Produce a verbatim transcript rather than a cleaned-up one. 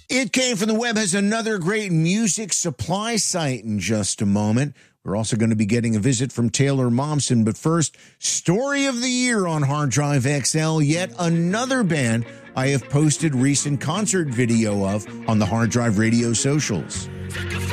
It Came From The Web has another great music supply site in just a moment. We're also going to be getting a visit from Taylor Momsen. But first, Story of the Year on Hard Drive X L, yet another band I have posted recent concert video of on the Hard Drive Radio socials.